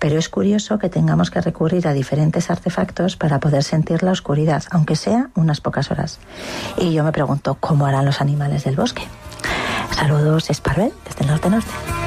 Pero es curioso que tengamos que recurrir a diferentes artefactos para poder sentir la oscuridad, aunque sea unas pocas horas. Y yo me pregunto, ¿cómo harán los animales del bosque? Saludos, Esparvel, desde el norte-norte.